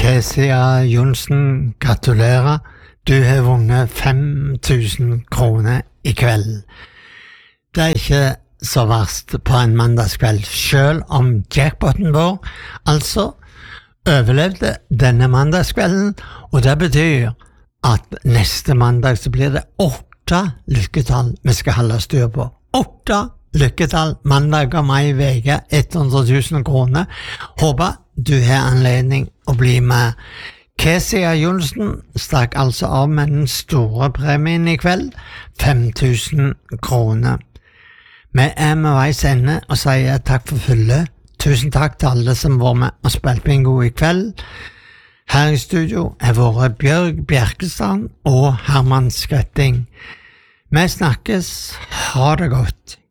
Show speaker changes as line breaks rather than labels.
Kesia Jonsen, gratulerer. Du har vunnet 5.000 kroner i kveld. Det ikke så verst på en mandagskveld, selv om jackpoten vår altså overlevde denne mandagskvelden, og det betyr at neste mandag så blir det 8 lykketall vi skal holde styr på. 8 lykketall, mandag om ei veke, 100.000 kroner. Håper du har anledning å bli med. Kesia Jonsen stakk altså av med den store premien i kveld, 5.000 kroner. Vi med veis ende og sier takk for følget. Tusen takk til alle som var med og spilte bingo i kveld. Her i studio har vært Bjørg Bjerkestrand og Herman Skretting. Vi snakkes, ha det godt.